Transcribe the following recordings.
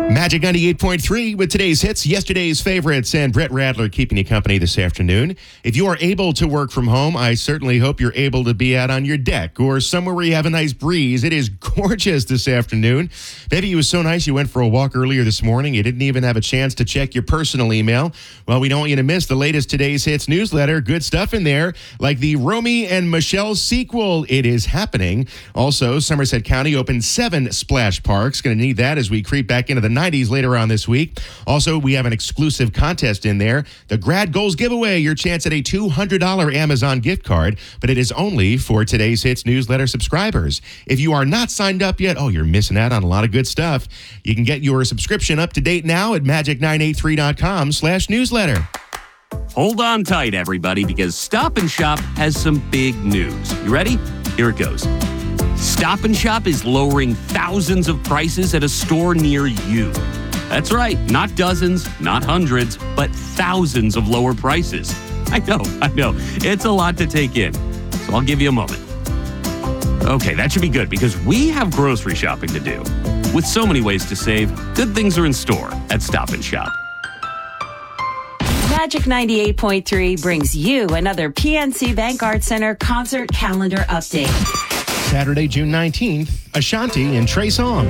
Magic 98.3 with today's hits, yesterday's favorites, and Brett Radler keeping you company this afternoon. If you are able to work from home, I certainly hope you're able to be out on your deck or somewhere where you have a nice breeze. It is gorgeous this afternoon. Maybe it was so nice you went for a walk earlier this morning. You didn't even have a chance to check your personal email. Well, we don't want you to miss the latest Today's Hits newsletter. Good stuff in there, like the Romy and Michelle sequel. It is happening. Also, Somerset County opened 7 splash parks. Going to need that as we creep back into the 90s later on this week. Also, we have an exclusive contest in there, the Grad Goals giveaway, your chance at a $200 Amazon gift card, but it is only for Today's Hits newsletter subscribers. If you are not signed up yet, you're missing out on a lot of good stuff. You can get your subscription up to date now at magic983.com/newsletter. Hold on tight, everybody, because Stop & Shop has some big news. You ready? Here it goes. Stop & Shop is lowering thousands of prices at a store near you. That's right, not dozens, not hundreds, but thousands of lower prices. I know. It's a lot to take in, so I'll give you a moment. Okay, that should be good because we have grocery shopping to do. With so many ways to save, good things are in store at Stop & Shop. Magic 98.3 brings you another PNC Bank Arts Center concert calendar update. Saturday, June 19th, Ashanti and Trey Songz.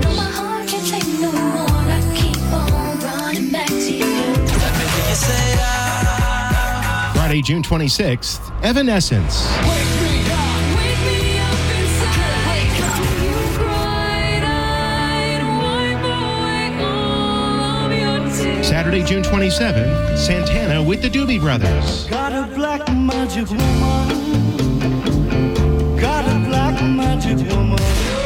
Friday, June 26th, Evanescence. Saturday, June 27th, Santana with the Doobie Brothers. Got a black magic woman. Got a black magic woman.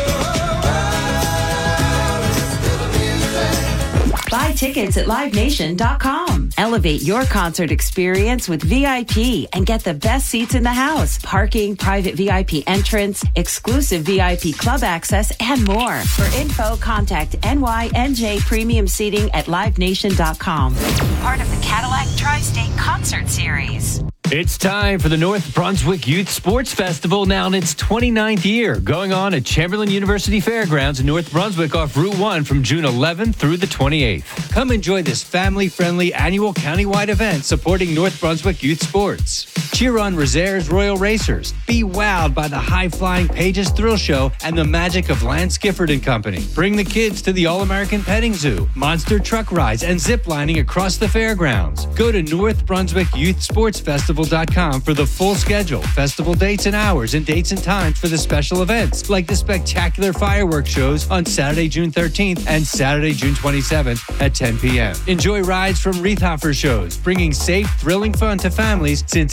Buy tickets at livenation.com. Elevate your concert experience with VIP and get the best seats in the house, parking, private VIP entrance, exclusive VIP club access, and more. For info, contact NYNJ Premium Seating at livenation.com. Part of the Cadillac Tri-State Concert Series. It's time for the North Brunswick Youth Sports Festival, now in its 29th year, going on at Chamberlain University Fairgrounds in North Brunswick off Route 1 from June 11th through the 28th. Come enjoy this family-friendly annual countywide event supporting North Brunswick youth sports. Cheer on Reserve's Royal Racers. Be wowed by the high-flying Pages Thrill Show and the magic of Lance Gifford and Company. Bring the kids to the All-American Petting Zoo, monster truck rides, and zip lining across the fairgrounds. Go to North Brunswick Youth Sports Festival.com for the full schedule, festival dates and hours, and dates and times for the special events, like the spectacular fireworks shows on Saturday, June 13th and Saturday, June 27th at 10 p.m. Enjoy rides from Wreathhofer shows, bringing safe, thrilling fun to families since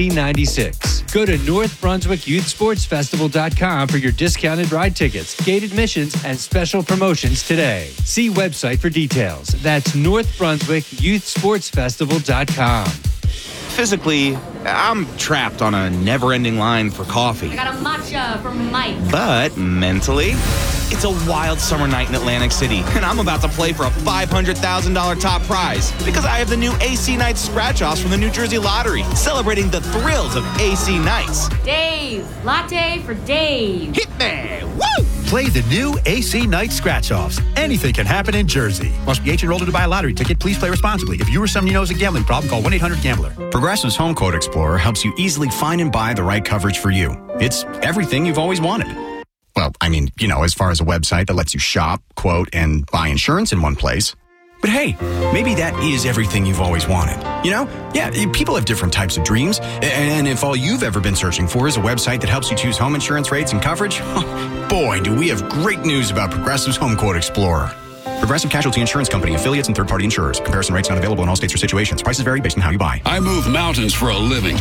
1896. Go to North Brunswick Youth Sports Festival.com for your discounted ride tickets, gate admissions, and special promotions today. See website for details. That's North Brunswick Youth Sports Festival.com. Physically, I'm trapped on a never-ending line for coffee. I got a matcha from Mike. But mentally, it's a wild summer night in Atlantic City, and I'm about to play for a $500,000 top prize because I have the new AC Nights scratch-offs from the New Jersey Lottery, celebrating the thrills of AC Nights. Dave, latte for Dave. Hit me! Woo! Play the new AC Night Scratch-Offs. Anything can happen in Jersey. Must be 18 years old to buy a lottery ticket. Please play responsibly. If you or someone you know has a gambling problem, call 1-800-GAMBLER. Progressive's Home Quote Explorer helps you easily find and buy the right coverage for you. It's everything you've always wanted. Well, I mean, as far as a website that lets you shop, quote, and buy insurance in one place. But hey, maybe that is everything you've always wanted. Yeah, people have different types of dreams. And if all you've ever been searching for is a website that helps you choose home insurance rates and coverage, boy, do we have great news about Progressive's Home Quote Explorer. Progressive Casualty Insurance Company, affiliates, and third-party insurers. Comparison rates not available in all states or situations. Prices vary based on how you buy. I move mountains for a living.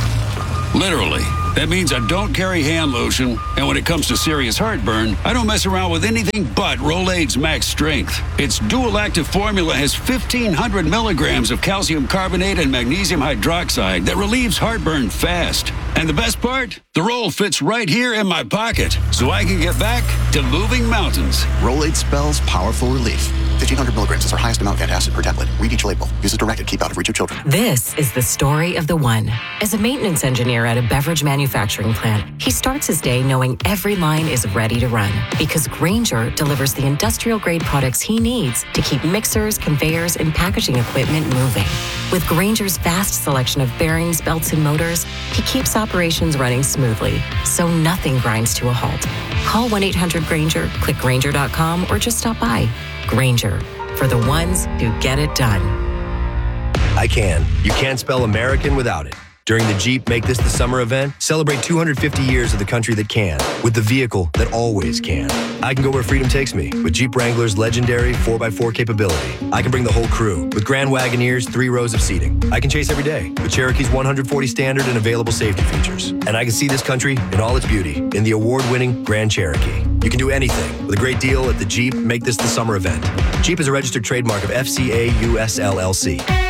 Literally. That means I don't carry hand lotion, and when it comes to serious heartburn, I don't mess around with anything but Rolaids Max Strength. Its dual-active formula has 1,500 milligrams of calcium carbonate and magnesium hydroxide that relieves heartburn fast. And the best part? The roll fits right here in my pocket, so I can get back to moving mountains. Rolaids spells powerful relief. 1,500 milligrams is our highest amount of antacid per tablet. Read each label. Use as directed. Keep out of reach of children. This is the story of the one. As a maintenance engineer at a beverage manufacturer, manufacturing plant, he starts his day knowing every line is ready to run because Grainger delivers the industrial-grade products he needs to keep mixers, conveyors, and packaging equipment moving. With Grainger's vast selection of bearings, belts, and motors, he keeps operations running smoothly, so nothing grinds to a halt. Call 1-800-GRAINGER, click Grainger.com, or just stop by. Grainger, for the ones who get it done. I can. You can't spell American without it. During the Jeep Make This the Summer event, celebrate 250 years of the country that can, with the vehicle that always can. I can go where freedom takes me with Jeep Wrangler's legendary 4x4 capability. I can bring the whole crew with Grand Wagoneer's 3 rows of seating. I can chase every day with Cherokee's 140 standard and available safety features. And I can see this country in all its beauty in the award-winning Grand Cherokee. You can do anything with a great deal at the Jeep Make This the Summer event. Jeep is a registered trademark of FCA US LLC.